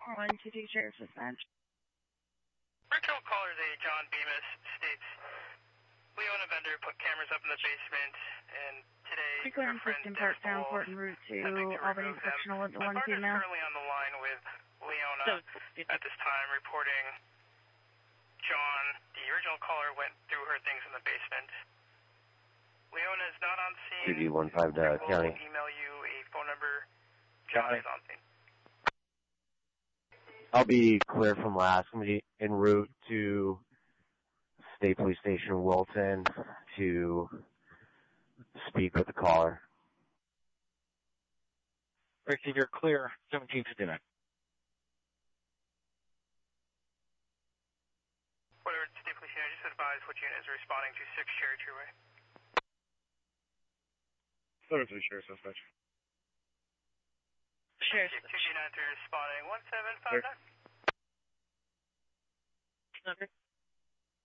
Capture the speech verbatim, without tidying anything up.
one two two Sheriff's Dispatch. Virtual caller A John Bemis states, Leona Vendor put cameras up in the basement, and today Frequent her friend System Dennis Park Town Bowles Court en route to attempting to Albany remove them. Sectional with the My one partner's female. currently on the line with Leona at this time, reporting John, the original caller, went through her things in the basement. Leona is not on scene. two D one five uh, we'll County. email you a phone number. John County. is on scene. I'll be clear from last. I'm gonna be en route to State Police Station Wilton to speak with the caller. Ricky, you're clear. seventeen fifty-nine. Whatever, State Police Unit, just advise which unit is responding to six Cherry Tree Way. seventy-three Sheriff's Dispatch. Sheriff's two G nine three responding one seven five nine. Okay.